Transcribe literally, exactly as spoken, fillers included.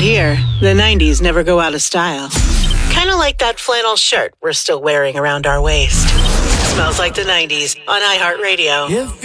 here, the nineties never go out of style. Kind of like that flannel shirt we're still wearing around our waist. Smells like the nineties on iHeartRadio.